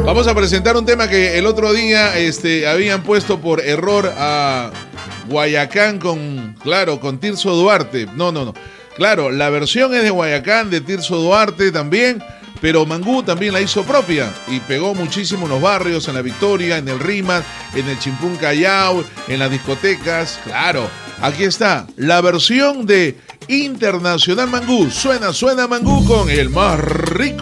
Vamos a presentar un tema que el otro día habían puesto por error a Guayacán con Tirso Duarte. No. Claro, la versión es de Guayacán, de Tirso Duarte también, pero Mangú también la hizo propia y pegó muchísimo en los barrios, en La Victoria, en el Rímac, en el Chimpún Callao, en las discotecas. Claro, aquí está la versión de Internacional Mangú. Suena Mangú con el más rico.